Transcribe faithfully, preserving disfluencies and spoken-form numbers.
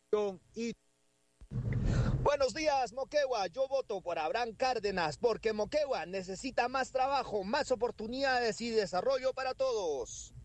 Y buenos días, Moquegua. Yo voto por Abraham Cárdenas porque Moquegua necesita más trabajo, más oportunidades y desarrollo para todos.